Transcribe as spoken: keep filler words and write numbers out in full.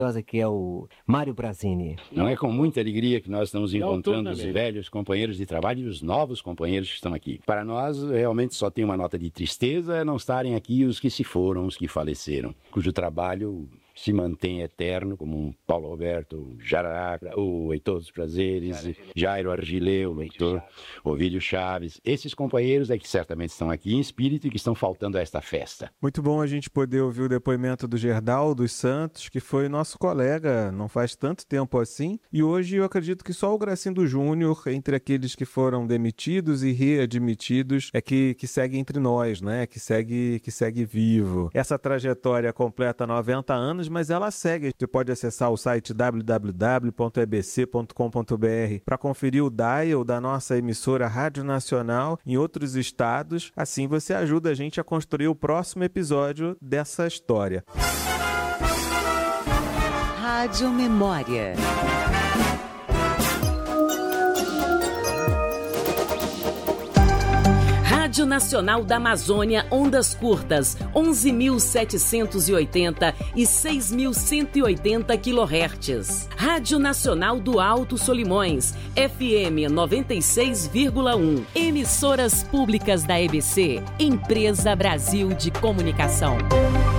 que é o Mário Brazini. Não é com muita alegria que nós estamos encontrando os velhos companheiros de trabalho e os novos companheiros que estão aqui. Para nós, realmente só tem uma nota de tristeza não estarem aqui os que se foram, os que faleceram, cujo trabalho se mantém eterno, como um Paulo Roberto Jararaca, o Heitor dos Prazeres, Jairo Argileu, o Heitor, Ovídio Chaves. Esses companheiros é que certamente estão aqui em espírito e que estão faltando a esta festa. Muito bom a gente poder ouvir o depoimento do Gerdau dos Santos, que foi nosso colega não faz tanto tempo assim, e hoje eu acredito que só o Gracindo Júnior, entre aqueles que foram demitidos e readmitidos, é que, que segue entre nós, né? Que segue, que segue vivo. Essa trajetória completa noventa anos, mas ela segue. Você pode acessar o site w w w ponto e b c ponto com ponto b r para conferir o dial da nossa emissora Rádio Nacional em outros estados. Assim você ajuda a gente a construir o próximo episódio dessa história. Rádio Memória. Rádio Nacional da Amazônia, ondas curtas, onze mil setecentos e oitenta e seis mil cento e oitenta quilohertz. Rádio Nacional do Alto Solimões, F M noventa e seis vírgula um. Emissoras públicas da E B C, Empresa Brasil de Comunicação.